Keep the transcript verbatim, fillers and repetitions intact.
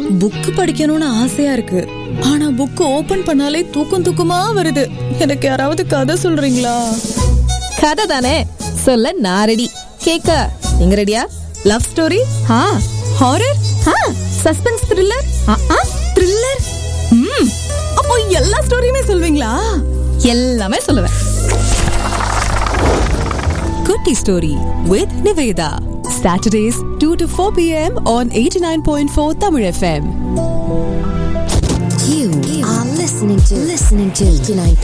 Book படிக்கணும்னு ஆசையா இருக்கு. ஆனா புக் ஓபன் பண்ணாலே தூக்கம் தூக்கமா வருது. எனக்கு யாராவது கதை சொல்றீங்களா? கதை தானே சொல்ல நான் ரெடி. கேக்க நீங்க ரெடியா? லவ் ஸ்டோரி, ஆ ஹாரர், ஆ சஸ்பென்ஸ் த்ரில்லர், ஆ த்ரில்லர். ம் அப்போ எல்லா ஸ்டோரியுமே சொல்வீங்களா? எல்லாமே சொல்லுவேன். Kutti Story with Niveda. Saturdays two to four p.m. on eighty-nine point four Tamil F M. You are listening to listening to eighty-nine